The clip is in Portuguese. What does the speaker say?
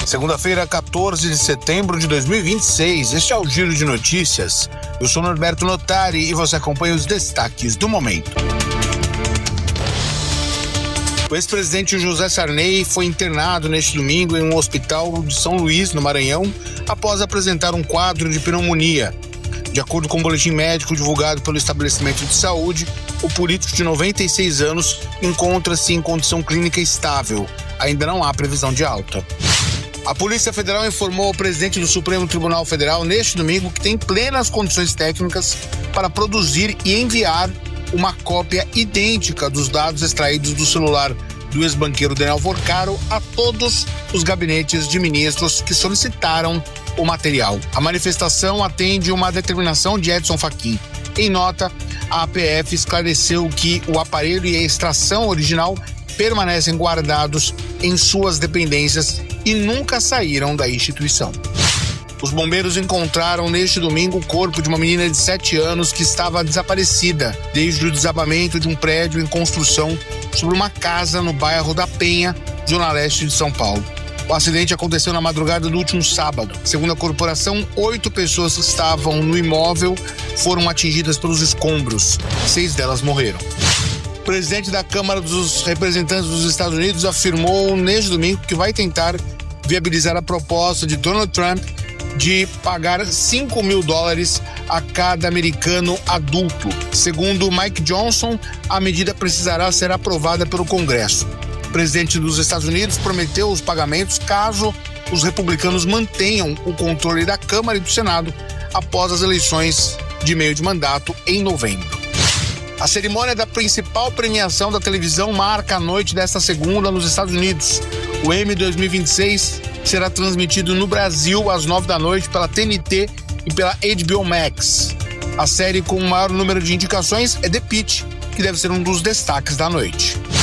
Segunda-feira, 14 de setembro de 2026. Este é o Giro de Notícias. Eu sou Norberto Notari e você acompanha os destaques do momento. O ex-presidente José Sarney foi internado neste domingo em um hospital de São Luís, no Maranhão, após apresentar um quadro de pneumonia. De acordo com o boletim médico divulgado pelo estabelecimento de saúde, o político de 96 anos encontra-se em condição clínica estável. Ainda não há previsão de alta. A Polícia Federal informou ao presidente do Supremo Tribunal Federal neste domingo que tem plenas condições técnicas para produzir e enviar uma cópia idêntica dos dados extraídos do celular do ex-banqueiro Daniel Vorcaro a todos os gabinetes de ministros que solicitaram o material. A manifestação atende uma determinação de Edson Fachin. Em nota, a APF esclareceu que o aparelho e a extração original permanecem guardados em suas dependências e nunca saíram da instituição. Os bombeiros encontraram neste domingo o corpo de uma menina de 7 anos que estava desaparecida desde o desabamento de um prédio em construção sobre uma casa no bairro da Penha, zona leste de São Paulo. O acidente aconteceu na madrugada do último sábado. Segundo a corporação, 8 pessoas que estavam no imóvel foram atingidas pelos escombros. 6 delas morreram. O presidente da Câmara dos Representantes dos Estados Unidos afirmou neste domingo que vai tentar viabilizar a proposta de Donald Trump de pagar $5.000 a cada americano adulto. Segundo Mike Johnson, a medida precisará ser aprovada pelo Congresso. O presidente dos Estados Unidos prometeu os pagamentos caso os republicanos mantenham o controle da Câmara e do Senado após as eleições de meio de mandato em novembro. A cerimônia da principal premiação da televisão marca a noite desta segunda nos Estados Unidos. O Emmy 2026 será transmitido no Brasil às 9 da noite pela TNT e pela HBO Max. A série com o maior número de indicações é The Pitt, que deve ser um dos destaques da noite.